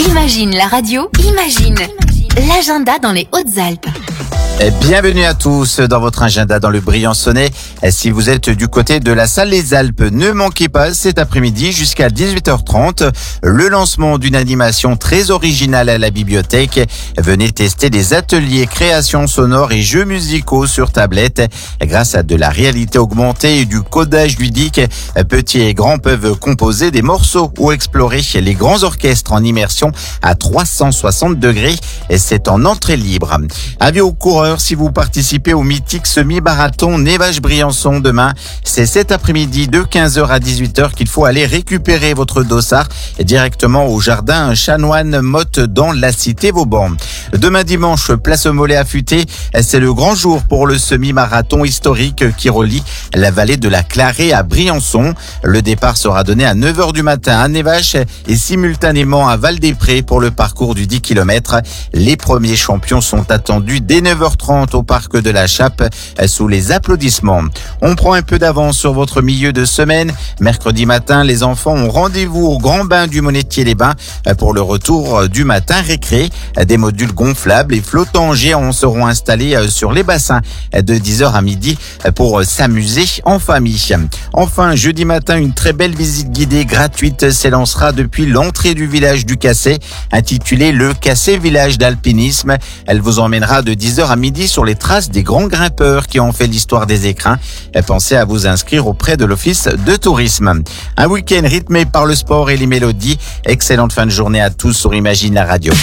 Imagine la radio, imagine l'agenda dans les Hautes-Alpes. Bienvenue à tous dans votre agenda dans le Briançonnais. Si vous êtes du côté de la salle Les Alpes, ne manquez pas cet après-midi jusqu'à 18h30 le lancement d'une animation très originale à la bibliothèque. Venez tester des ateliers création sonore et jeux musicaux sur tablette. Grâce à de la réalité augmentée et du codage ludique, petits et grands peuvent composer des morceaux ou explorer les grands orchestres en immersion à 360 degrés. Et c'est en entrée libre. Avis aux coureurs, si vous participez au mythique semi-marathon Nevache-Briançon demain, c'est cet après-midi de 15h à 18h qu'il faut aller récupérer votre dossard directement au jardin Chanoine-Motte dans la cité Vauban. Demain dimanche, place Mollet affûté, c'est le grand jour pour le semi-marathon historique qui relie la vallée de la Clarée à Briançon. Le départ sera donné à 9h du matin à Nevache et simultanément à Val-des-Prés pour le parcours du 10 km. Les premiers champions sont attendus dès 9h30 au parc de la Chape sous les applaudissements. On prend un peu d'avance sur votre milieu de semaine. Mercredi matin, les enfants ont rendez-vous au Grand Bain du Monetier-les-Bains pour le retour du matin récré. Des modules gonflables et flottants géants seront installés sur les bassins de 10h à midi pour s'amuser en famille. Enfin, jeudi matin, une très belle visite guidée gratuite s'élancera depuis l'entrée du village du Cassé, intitulée le Cassé Village d'Alpinisme. Elle vous emmènera de 10h à midi sur les traces des grands grimpeurs qui ont fait l'histoire des écrins. Pensez à vous inscrire auprès de l'office de tourisme. Un week-end rythmé par le sport et les mélodies. Excellente fin de journée à tous sur Imagine la radio.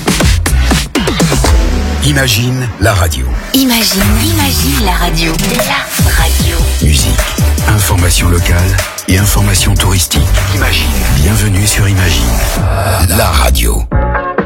Imagine la radio. Imagine la radio. La radio. Musique, information locale et information touristique. Imagine. Bienvenue sur Imagine.